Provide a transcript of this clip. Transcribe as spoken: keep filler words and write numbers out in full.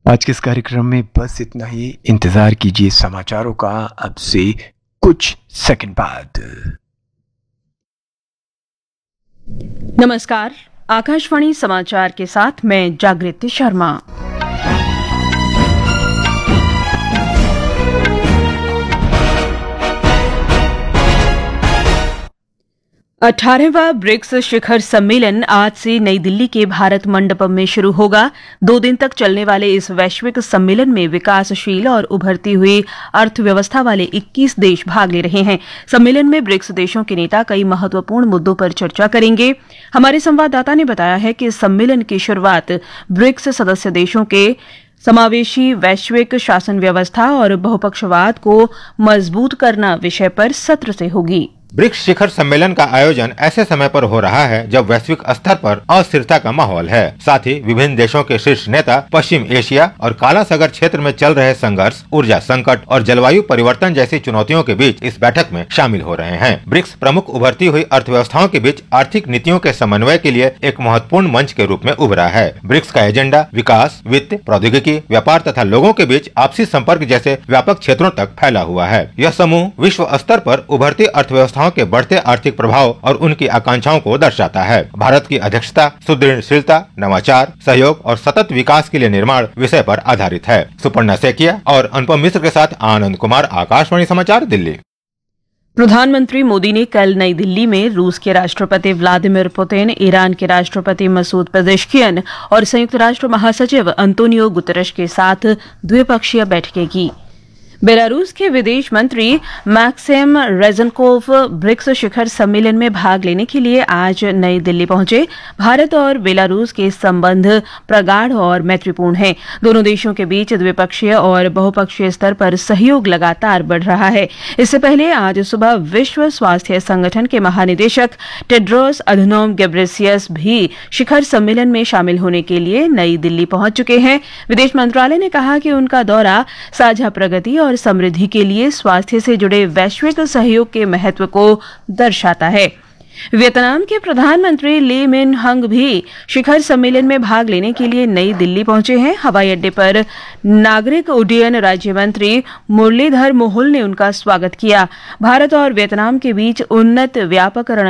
आज के इस कार्यक्रम में बस इतना ही। इंतजार कीजिए समाचारों का अब से कुछ सेकंड बाद। नमस्कार, आकाशवाणी समाचार के साथ मैं जागृति शर्मा। अठारहवां ब्रिक्स शिखर सम्मेलन आज से नई दिल्ली के भारत मंडपम में शुरू होगा। दो दिन तक चलने वाले इस वैश्विक सम्मेलन में विकासशील और उभरती हुई अर्थव्यवस्था वाले इक्कीस देश भाग ले रहे हैं। सम्मेलन में ब्रिक्स देशों के नेता कई महत्वपूर्ण मुद्दों पर चर्चा करेंगे। हमारे संवाददाता ने बताया है कि इस सम्मेलन की शुरुआत ब्रिक्स सदस्य देशों के समावेशी वैश्विक शासन व्यवस्था और बहुपक्षवाद को मजबूत करना विषय पर सत्र से होगी। ब्रिक्स शिखर सम्मेलन का आयोजन ऐसे समय पर हो रहा है जब वैश्विक स्तर पर अस्थिरता का माहौल है। साथ ही विभिन्न देशों के शीर्ष नेता पश्चिम एशिया और काला सागर क्षेत्र में चल रहे संघर्ष, ऊर्जा संकट और जलवायु परिवर्तन जैसी चुनौतियों के बीच इस बैठक में शामिल हो रहे हैं। ब्रिक्स प्रमुख उभरती हुई अर्थव्यवस्थाओं के बीच आर्थिक नीतियों के समन्वय के लिए एक महत्वपूर्ण मंच के रूप में उभरा है। ब्रिक्स का एजेंडा विकास, वित्त, प्रौद्योगिकी, व्यापार तथा लोगों के बीच आपसी संपर्क जैसे व्यापक क्षेत्रों तक फैला हुआ है। यह समूह विश्व स्तर पर उभरती अर्थव्यवस्था के बढ़ते आर्थिक प्रभाव और उनकी आकांक्षाओं को दर्शाता है। भारत की अध्यक्षता सुदृढ़शीलता, नवाचार, सहयोग और सतत विकास के लिए निर्माण विषय पर आधारित है। सुपर्णा सेकिया और अनुपम मिश्र के साथ आनंद कुमार, आकाशवाणी समाचार, दिल्ली। प्रधानमंत्री मोदी ने कल नई दिल्ली में रूस के राष्ट्रपति व्लादिमीर पुतिन, ईरान के राष्ट्रपति मसूद पेजेश्कियन और संयुक्त राष्ट्र महासचिव अंतोनियो गुतेरेश के साथ द्विपक्षीय बैठकें की। बेलारूस के विदेश मंत्री मैक्सिम रेजनकोव ब्रिक्स शिखर सम्मेलन में भाग लेने के लिए आज नई दिल्ली पहुंचे। भारत और बेलारूस के संबंध प्रगाढ़ और मैत्रीपूर्ण हैं। दोनों देशों के बीच द्विपक्षीय और बहुपक्षीय स्तर पर सहयोग लगातार बढ़ रहा है। इससे पहले आज सुबह विश्व स्वास्थ्य संगठन के महानिदेशक टेड्रोस अधनोम गेब्रेसियस भी शिखर सम्मेलन में शामिल होने के लिए नई दिल्ली पहुंच चुके हैं। विदेश मंत्रालय ने कहा कि उनका दौरा साझा प्रगति और समृद्धि के लिए स्वास्थ्य से जुड़े वैश्विक सहयोग के महत्व को दर्शाता है। वियतनाम के प्रधानमंत्री ली मिन हंग भी शिखर सम्मेलन में भाग लेने के लिए नई दिल्ली पहुंचे हैं। हवाई अड्डे पर नागरिक उड्डयन राज्य मंत्री मुरलीधर मोहोल ने उनका स्वागत किया। भारत और वियतनाम के बीच उन्नत व्यापक